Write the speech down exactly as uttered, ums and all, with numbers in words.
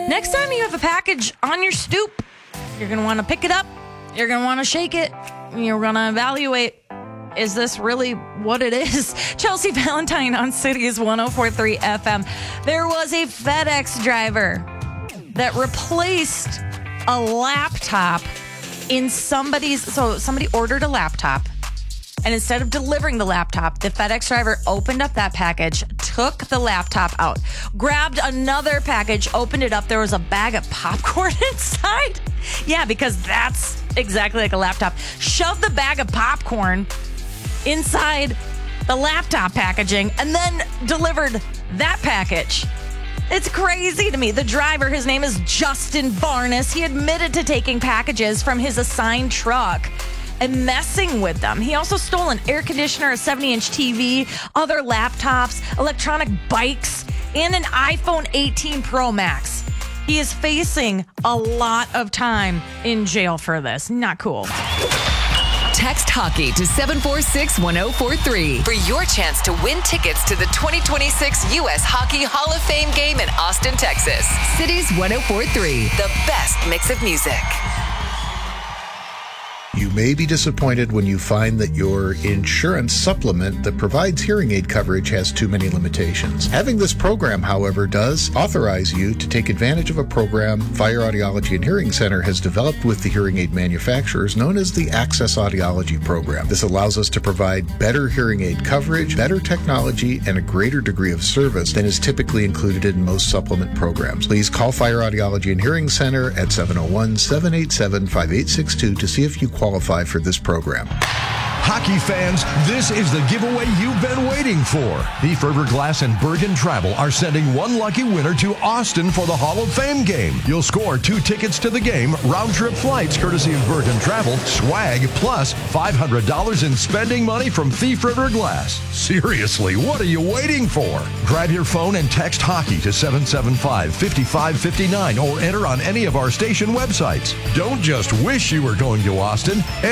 Next time you have a package on your stoop, you're going to want to pick it up. You're going to want to shake it. You're going to evaluate, is this really what it is? Chelsea Valentine on Cities one oh four point three F M. There was a FedEx driver that replaced a laptop in somebody's... So somebody ordered a laptop, and instead of delivering the laptop, the FedEx driver opened up that package, took the laptop out, grabbed another package, opened it up. There was a bag of popcorn inside. Yeah, because that's exactly like a laptop. Shoved the bag of popcorn inside the laptop packaging and then delivered that package. It's crazy to me. The driver, his name is Justin Varnes. He admitted to taking packages from his assigned truck and messing with them. He also stole an air conditioner, a seventy-inch T V, other laptops, electronic bikes, and an iPhone eighteen Pro Max. He is facing a lot of time in jail for this. Not cool. Text hockey to seven four six, one oh four three for your chance to win tickets to the twenty twenty-six U S Hockey Hall of Fame game in Austin, Texas. Cities one oh four point three, the best mix of music. You may be disappointed when you find that your insurance supplement that provides hearing aid coverage has too many limitations. Having this program, however, does authorize you to take advantage of a program Fire Audiology and Hearing Center has developed with the hearing aid manufacturers known as the Access Audiology Program. This allows us to provide better hearing aid coverage, better technology, and a greater degree of service than is typically included in most supplement programs. Please call Fire Audiology and Hearing Center at seven oh one, seven eight seven, five eight six two to see if you qualify qualify for this program. Hockey fans, this is the giveaway you've been waiting for. Thief River Glass and Bergen Travel are sending one lucky winner to Austin for the Hall of Fame game. You'll score two tickets to the game, round-trip flights courtesy of Bergen Travel, swag, plus five hundred dollars in spending money from Thief River Glass. Seriously, what are you waiting for? Grab your phone and text hockey to seven seven five, five five five nine or enter on any of our station websites. Don't just wish you were going to Austin.